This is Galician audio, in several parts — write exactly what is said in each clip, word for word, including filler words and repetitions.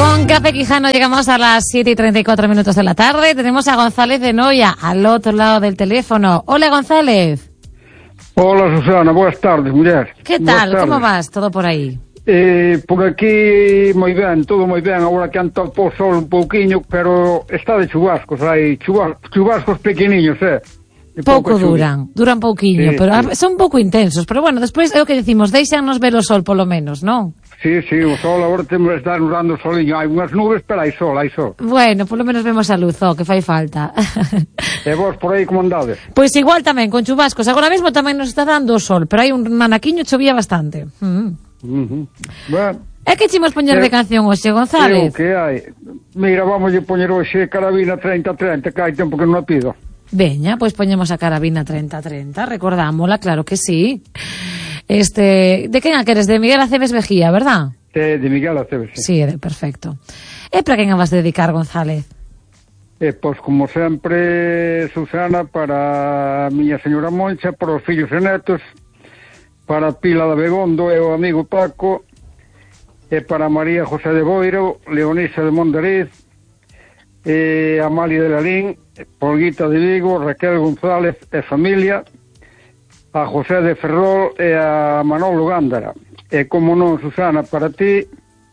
Con Café Quijano llegamos a las siete y treinta y cuatro minutos de la tarde. Tenemos a González de Noia al otro lado del teléfono. Hola, González. Hola, Susana, buenas tardes, muller. Que tal? Como vas? Todo por aí? Eh, por aquí moi ben, todo moi ben. Agora que anta o sol un pouquiño, pero está de chubascos, hai chubas, chubascos pequeniños, eh. Pouco duran, duran pouquiño, sí, pero sí. Son un pouco intensos, pero bueno, despois é o que decimos, deixanos ver o sol polo menos, non? Sí, sí, o sol agora temos que estar dando soliño, hai unhas nubes, pero hai sol, hai sol. Bueno, polo menos vemos a luz, oh, que fai falta. E vos por aí como andades? Pois igual tamén, con chubascos, agora mesmo tamén nos está dando o sol, pero hai un manaquiño, chovía bastante. Mm. Uh-huh. Bueno, é que chimos poñer eh, de canción hoxe, González? É o que hai. Mira, vamos a poñer hoxe Carabina treinta treinta, que hai tempo que non a pido. Veña, pois poñemos a Carabina treinta treinta, recordámola, claro que sí. Este, de quen a queres? De Miguel Aceves Vejía, verdad? De, de Miguel Aceves, sí. Sí, de, perfecto. E para quen a vas dedicar, González? Eh, pois, como sempre, Susana, para a miña señora Moncha, para os fillos e netos, para Pila de Begondo e o amigo Paco, e para María José de Boiro, Leonisa de Mondariz, e Amalia de Lalín, Polguita de Vigo, Raquel González e familia, a José de Ferrol e a Manolo Gándara. E como non, Susana, para ti,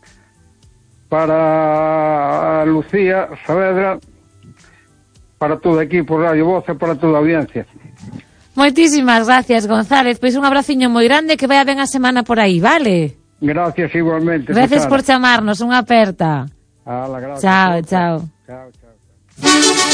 para a Lucía Saavedra, para todo aquí por Radio Voz e para toda a audiencia. Moitísimas gracias, González. Pois un abraciño moi grande, que vaya ben a semana por aí, vale? Gracias igualmente, gracias, Susana. por chamarnos, unha aperta. Ala, gracias. Chao, chao. Chao, chao.